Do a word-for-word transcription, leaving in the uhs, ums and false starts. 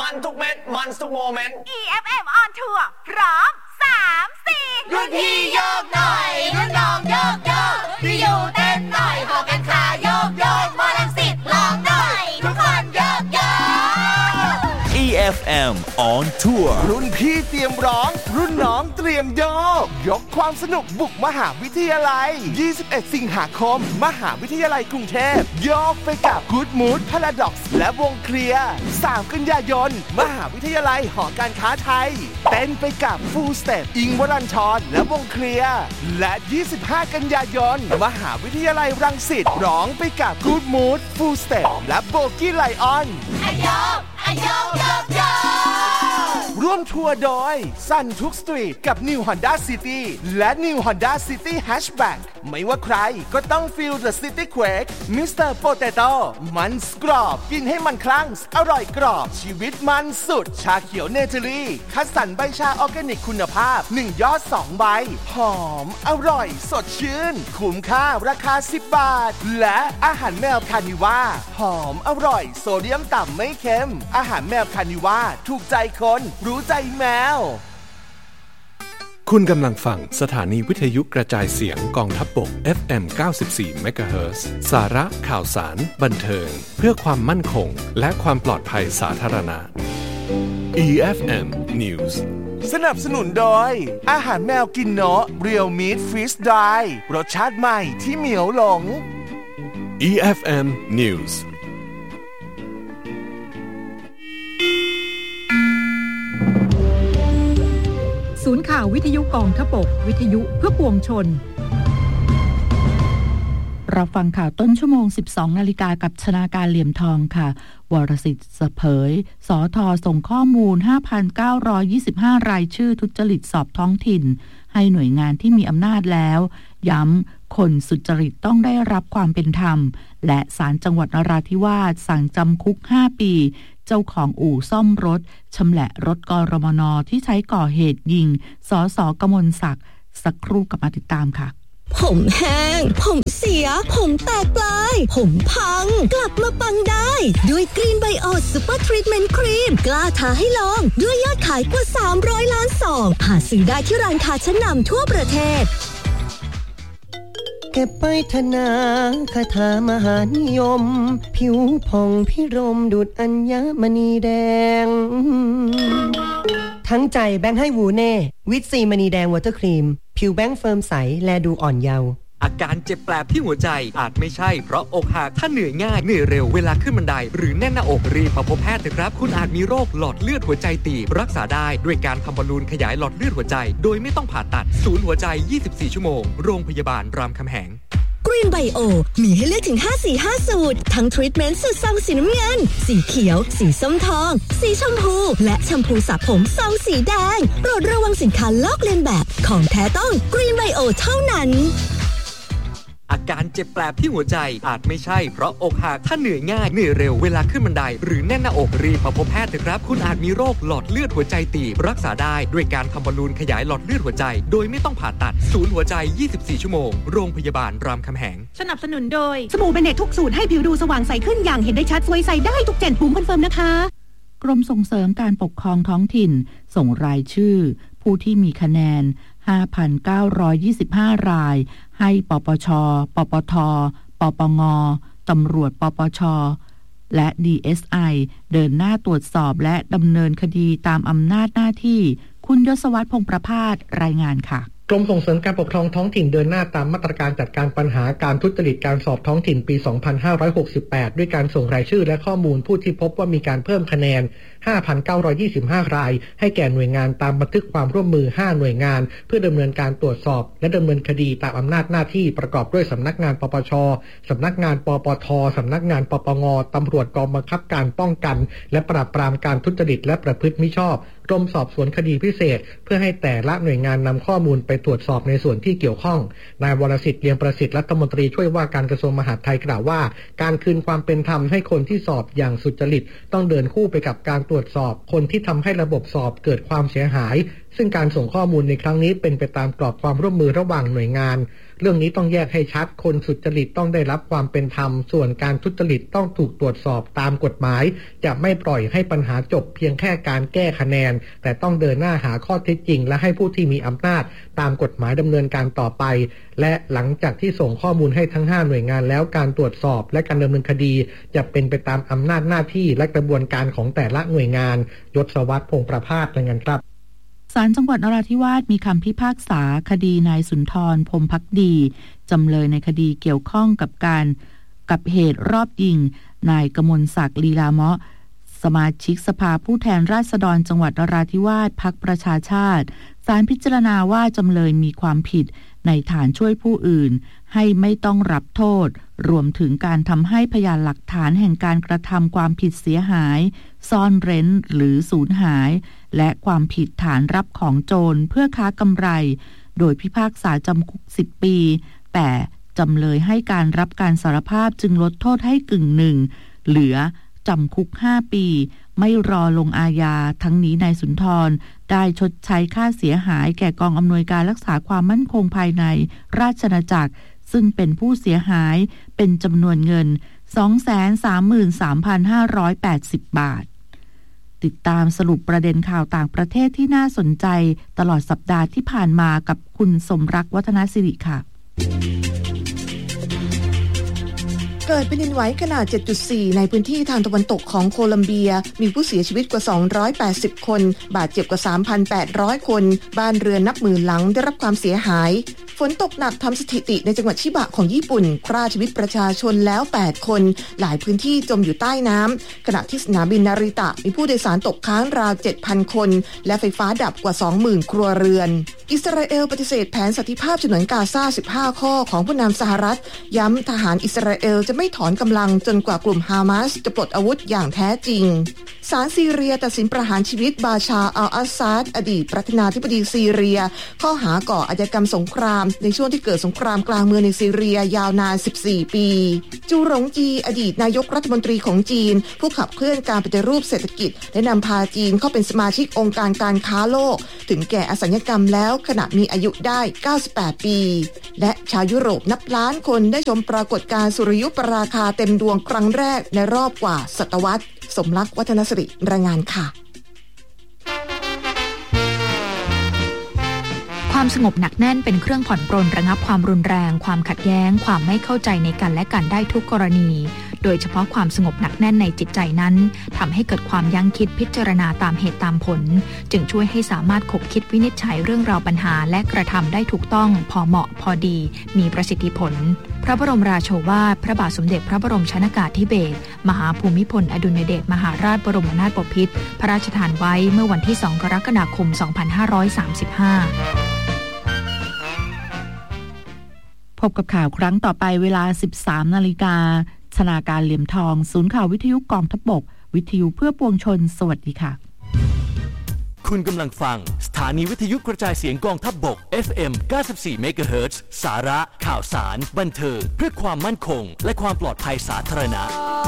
มันทุกเม็ดมันทุกโมเมนต์อี เอฟ เอ็ม on tour พร้อมสามสี่รุ่นพี่โยกหน่อยรุ่นน้องโยกโยกพี่อยู่เต้นหน่อยหอกันขาโยกโยกมอลังสิตลองหน่อยทุกคนโยกโยกอี เอฟ เอ็ม on tour รุ่นพี่เตรียมร้องรุ่นน้องเตรียมโยกยกความสนุกบุกมหาวิทยาลัยยี่สิบเอ็ดสิงหาคมมหาวิทยาลัยกรุงเทพโยกไปกับ Good Mood Paradox และวงเคลียร์สามกันยายนมหาวิทยาลัยหอการค้าไทยเต้นไปกับ Full Step อิงค์วรัญชรและวงเคลียร์และยี่สิบห้ากันยายนมหาวิทยาลัยรังสิตร้องไปกับ Good Mood Full Step และโบกี้ไลออนอะโยกอะโยกโยกโยกร่วมทัวร์โดยซันทุกสตรีทกับ New Honda City และ New Honda City Hatchback ไม่ว่าใครก็ต้อง Feel the City Quake มิสเตอร์ Potato มันกรอบกินให้มันคลั่งอร่อยกรอบชีวิตมันสุดชาเขียวเนเจอรี่คัดสรรใบชาออร์แกนิกคุณภาพหนึ่งยอดสองใบหอมอร่อยสดชื่นคุ้มค่าราคาสิบบาทและอาหารแมวคานิว่าหอมอร่อยโซเดียมต่ำไม่เค็มอาหารแมวคานิว่าถูกใจคนรู้ใจแมวคุณกำลังฟังสถานีวิทยุกระจายเสียงกองทัพบก เอฟ เอ็ม เก้าสิบสี่ เมกะเฮิรตซ์ สาระข่าวสารบันเทิงเพื่อความมั่นคงและความปลอดภัยสาธารณะ อี เอฟ เอ็ม News สนับสนุนโดยอาหารแมวกินเนาะ Real Meat Freeze Dry รสชาติใหม่ที่เหมียวหลงอี เอฟ เอ็ม News ศูนย์ข่าววิทยุกองทพบกวิทยุเพื่อปวงชนเราฟังข่าวต้นชั่วโมง สิบสองนาฬิกากับชนาการเหลี่ยมทองค่ะวรสิทธิ์เผยสท.ส่งข้อมูล ห้าพันเก้าร้อยยี่สิบห้า รายชื่อทุจริตสอบท้องถิ่นให้หน่วยงานที่มีอำนาจแล้วย้ำคนสุจริตต้องได้รับความเป็นธรรมและศาลจังหวัดนราธิวาสสั่งจำคุกห้าปีเจ้าของอู่ซ่อมรถชำแหละรถกรมน.ที่ใช้ก่อเหตุยิงสส.กมลศักดิ์สักครู่กับมาติดตามค่ะผมแห้งผมเสียผมแตกปลายผมพังกลับมาปังได้ด้วยกรีนไบโอซูเปอร์ทรีทเมนต์ครีมกล้าท้าให้ลองด้วยยอดขายกว่าสามร้อยล้านซองหาซื้อได้ที่ร้านค้าชั้นนำทั่วประเทศเก็บไปธนาคาถามหานิยมผิวผ่องพิรมดุจอัญมณีแดงทั้งใจแบงค์ให้วูเน่วิตซีมณีแดงวอเตอร์ครีมผิวแบงค์เฟิร์มใสแลดูอ่อนเยาว์อาการเจ็บแปลบที่หัวใจอาจไม่ใช่เพราะอกหักถ้าเหนื่อยง่ายเหนื่อยเร็วเวลาขึ้นบันไดหรือแน่นหน้าอกรีบมาพบแพทย์เถอะครับคุณอาจมีโรคหลอดเลือดหัวใจตีบรักษาได้ด้วยการทำบอลลูนขยายหลอดเลือดหัวใจโดยไม่ต้องผ่าตัดศูนย์หัวใจยี่สิบสี่ชั่วโมงโรงพยาบาลรามคำแหงกรีนไบโอมีให้เลือกถึงห้าสีห้าสูตรทั้งทรีทเมนต์สูตรซองสีน้ำเงินสีเขียวสีส้มทองสีชมพูและแชมพูสระผมซองสีแดงโปรดระวังสินค้าลอกเลียนแบบของแท้ต้องกรีนไบโอเท่านั้นอาการเจ็บแปลบที่หัวใจอาจไม่ใช่เพราะอกหักถ้าเหนื่อยง่ายเหนื่อยเร็วเวลาขึ้นบันไดหรือแน่นหน้าอกรีบมาพบแพทย์เถอะครับคุณอาจมีโรคหลอดเลือดหัวใจตีบรักษาได้ด้วยการทำบอลลูนขยายหลอดเลือดหัวใจโดยไม่ต้องผ่าตัดศูนย์หัวใจยี่สิบสี่ชั่วโมงโรงพยาบาลรามคำแหงสนับสนุนโดยสบู่เบเนตทุกสูตรให้ผิวดูสว่างใสขึ้นอย่างเห็นได้ชัดสวยใสได้ทุกเจนภูมิคอนเฟิร์มนะคะกรมส่งเสริมการปกครองท้องถิ่นส่งรายชื่อผู้ที่มีคะแนน ห้าพันเก้าร้อยยี่สิบห้า รายให้ปปช.ปปท.ปปง.ตำรวจปปช.และ ดี เอส ไอ เดินหน้าตรวจสอบและดำเนินคดีตามอำนาจหน้าที่คุณยศวัฒน์พงษ์ประภาสรายงานค่ะกรมส่งเสริมการปกครองท้องถิ่นเดินหน้าตามมาตรการจัดการปัญหาการทุจริตการสอบท้องถิ่นปี สองพันห้าร้อยหกสิบแปด ด้วยการส่งรายชื่อและข้อมูลผู้ที่พบว่ามีการเพิ่มคะแนน ห้าพันเก้าร้อยยี่สิบห้า รายให้แก่หน่วยงานตามบันทึกความร่วมมือ ห้า หน่วยงานเพื่อดำเนินการตรวจสอบและดำเนินคดีตามอำนาจหน้าที่ประกอบด้วยสำนักงานปปช.สำนักงานปปท.สำนักงานปปง.ตำรวจกองบังคับการป้องกันและปราบปรามการทุจริตและประพฤติมิชอบกรมสอบสวนคดีพิเศษเพื่อให้แต่ละหน่วยงานนำข้อมูลไปตรวจสอบในส่วนที่เกี่ยวข้องนายวรสิทธิ์เลียมประสิทธิ์รัฐมนตรีช่วยว่าการกระทรวงมหาดไทยกล่าวว่าการคืนความเป็นธรรมให้คนที่สอบอย่างสุจริตต้องเดินคู่ไปกับการตรวจสอบคนที่ทำให้ระบบสอบเกิดความเสียหายซึ่งการส่งข้อมูลในครั้งนี้เป็นไปตามกรอบความร่วมมือระหว่างหน่วยงานเรื่องนี้ต้องแยกให้ชัดคนสุจริตต้องได้รับความเป็นธรรมส่วนการทุจริตต้องถูกตรวจสอบตามกฎหมายจะไม่ปล่อยให้ปัญหาจบเพียงแค่การแก้คะแนนแต่ต้องเดินหน้าหาข้อเท็จจริงและให้ผู้ที่มีอำนาจตามกฎหมายดำเนินการต่อไปและหลังจากที่ส่งข้อมูลให้ทั้งห้าหน่วยงานแล้วการตรวจสอบและการดำเนินคดีจะเป็นไปตามอำนาจหน้าที่และกระบวนการของแต่ละหน่วยงานยศวัฒน์พงษ์ประภาสรายงานครับศาลจังหวัดนราธิวาสมีคำพิพากษาคดีนายสุนทรพรหมภักดีจำเลยในคดีเกี่ยวข้องกับการกับเหตุรอบยิงนายกมลศักดิ์ลีลาเมาะสมาชิกสภาผู้แทนราษฎรจังหวัดนราธิวาสพรรคประชาชาติศาลพิจารณาว่าจำเลยมีความผิดในฐานช่วยผู้อื่นให้ไม่ต้องรับโทษรวมถึงการทำให้พยานหลักฐานแห่งการกระทำความผิดเสียหายซ่อนเร้นหรือสูญหายและความผิดฐานรับของโจรเพื่อค้ากำไรโดยพิพากษาจำคุกสิบปีแต่จำเลยให้การรับการสารภาพจึงลดโทษให้กึ่งหนึ่งเหลือจำคุกห้าปีไม่รอลงอาญาทั้งนี้นายสุนทรได้ชดใช้ค่าเสียหายแก่กองอำนวยการรักษาความมั่นคงภายในราชอาณาจักรซึ่งเป็นผู้เสียหายเป็นจำนวนเงิน สองแสนสามหมื่นสามพันห้าร้อยแปดสิบ บาทติดตามสรุปประเด็นข่าวต่างประเทศที่น่าสนใจตลอดสัปดาห์ที่ผ่านมากับคุณสมรักวัฒนศิริค่ะเกิดแผ่นดินไหวขนาด เจ็ดจุดสี่ ในพื้นที่ทางตะวันตกของโคลัมเบียมีผู้เสียชีวิตกว่าสองร้อยแปดสิบคนบาดเจ็บกว่า สามพันแปดร้อย คนบ้านเรือนนับหมื่นหลังได้รับความเสียหายฝนตกหนักทำสถิติในจังหวัดชิบะของญี่ปุ่นฆ่าชีวิตประชาชนแล้วแปดคนหลายพื้นที่จมอยู่ใต้น้ำขณะที่สนามบินนาริตะมีผู้โดยสารตกค้างราว เจ็ดพัน คนและไฟฟ้าดับกว่า สองหมื่น ครัวเรือนอิสราเอลปฏิเสธแผนสันติภาพฉนวนกาซาสิบห้าข้อของผู้นำสหรัฐย้ำทหารอิสราเอลจะไม่ถอนกำลังจนกว่ากลุ่มฮามาสจะปลดอาวุธอย่างแท้จริงศาลซีเรียตัดสินประหารชีวิตบาชาอัลอาซาดอดีตประธานาธิบดีซีเรียข้อหาก่ออาชญากรรมสงครามในช่วงที่เกิดสงครามกลางเมืองในซีเรียยาวนานสิบสี่ปีจูหลงจีอดีตนายกรัฐมนตรีของจีนผู้ขับเคลื่อนการปฏิรูปเศรษฐกิจและนำพาจีนเข้าเป็นสมาชิกองค์การการค้าโลกถึงแก่อสัญกรรมแล้วขณะมีอายุได้เก้าสิบแปดปีและชาวยุโรปนับล้านคนได้ชมปรากฏการณ์สุริยุปราคาเต็มดวงครั้งแรกในรอบกว่าศตวรรษสมรักวัฒนศิริรายงานค่ะความสงบหนักแน่นเป็นเครื่องผ่อนปรนระงับความรุนแรงความขัดแย้งความไม่เข้าใจในกันและกันได้ทุกกรณีโดยเฉพาะความสงบหนักแน่นในจิตใจนั้นทำให้เกิดความยั้งคิดพิจารณาตามเหตุตามผลจึงช่วยให้สามารถคบคิดวินิจฉัยเรื่องราวปัญหาและกระทำได้ถูกต้องพอเหมาะพอดีมีประสิทธิผลพระบรมราโชวาทพระบาทสมเด็จพระบรมชนกาธิเบศรมหาภูมิพลอดุลยเดชมหาราชบรมนาถบพิตรพระราชทานไว้เมื่อวันที่สองกรกฎาคมสองพันห้าร้อยสามสิบห้าพบกับข่าวครั้งต่อไปเวลา สิบสามนาฬิกาชนาการเหลี่ยมทองศูนย์ข่าววิทยุกองทัพบกวิทยุเพื่อปวงชนสวัสดีค่ะคุณกำลังฟังสถานีวิทยุกระจายเสียงกองทัพบก เอฟ เอ็ม เก้าสิบสี่ เมกะเฮิรตซ์ สาระข่าวสารบันเทิงเพื่อความมั่นคงและความปลอดภัยสาธารณะ